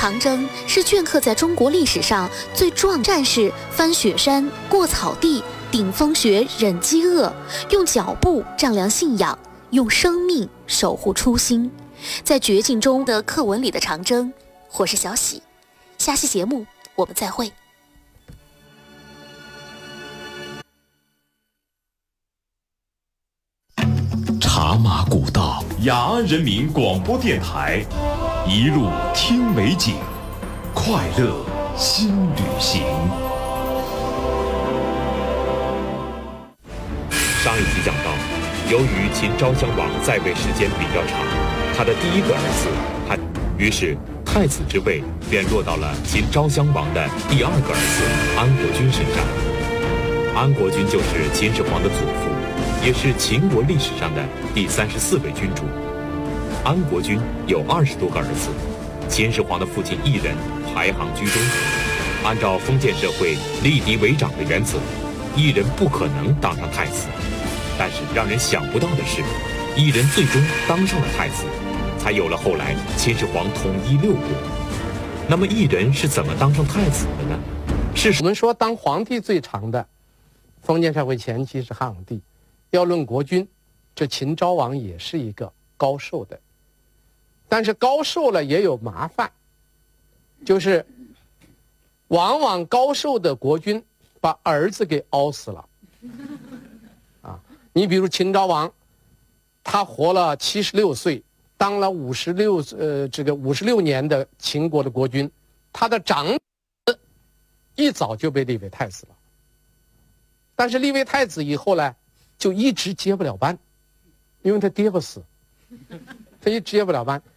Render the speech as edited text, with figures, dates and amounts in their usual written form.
长征是镌刻在中国历史上最壮战士翻雪山、过草地、顶风雪、忍饥饿，用脚步丈量信仰，用生命守护初心。在绝境中的课文里的长征，我是小喜。下期节目我们再会。 茶马古道， 雅安人民广播电台，一路听美景，快乐新旅行。 上一集讲到，由于秦昭襄王在位时间比较长，他的第一个儿子于是太子之位便落到了秦昭襄王的第二个儿子安国君身上。安国君就是秦始皇的祖父，也是秦国历史上的第34位君主。安国君有20多个儿子，秦始皇的父亲异人排行居中。按照封建社会立嫡为长的原则，异人不可能当上太子。但是让人想不到的是，异人最终当上了太子，才有了后来秦始皇统一6国。那么异人是怎么当上太子的呢？ 我们说当皇帝最长的封建社会前期是汉武帝。要论国君，这秦昭王也是一个高寿的，但是高寿了也有麻烦，就是往往高寿的国君把儿子给熬死了。你比如秦昭王，他活了76岁，当了56年的秦国的国君，他的长子一早就被立为太子了。但是立为太子以后呢，就一直接不了班，因为他爹不死，他一直接不了班。